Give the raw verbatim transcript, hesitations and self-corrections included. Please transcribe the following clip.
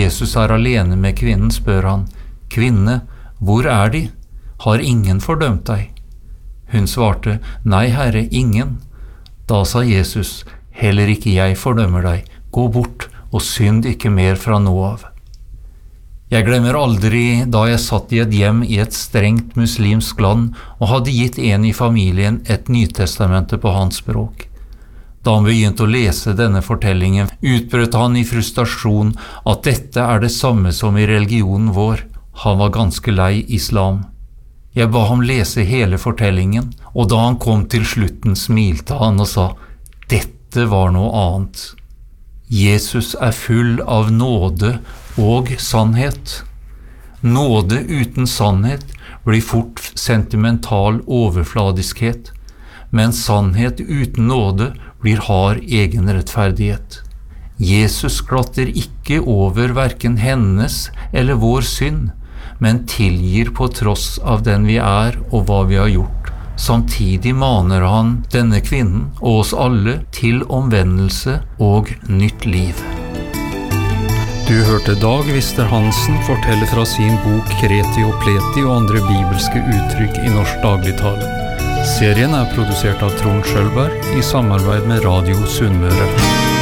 Jesus er alene med kvinnen, spør han, «Kvinne, hvor er de? Har ingen fordømt deg?» Hun svarte, «Nei, Herre, ingen.» Da sa Jesus, «Heller ikke jeg fordømmer deg. Gå bort og synd ikke mer fra nå av.» Jeg glemmer aldri da jeg satt i et hjem i et strengt muslimsk land og hadde gitt en i familien et Nytestamente på hans språk. Da han begynte å lese denne fortellingen, utbrøt han i frustrasjon at dette er det samme som i religionen vår. Han var ganske lei islam. Jeg ba ham lese hele fortellingen, og da han kom til slutten smilte han og sa, «Dette var noe annet. Jesus er full av nåde og sannhet. Nåde uten sannhet blir fort sentimental overfladiskhet, men sannhet uten nåde blir hard egenrettferdighet. Jesus glatter ikke over hverken hennes eller vår synd, men tilgir på tross av den vi er og hva vi har gjort. Samtidig maner han denne kvinnen og oss alle til omvendelse og nytt liv. Du hørte Dag Vister Hansen fortelle fra sin bok Kreti og Pleti og andre bibelske uttrykk i norsk dagligtale. Serien er produsert av Trond Schølberg i samarbeid med Radio Sunnmøre.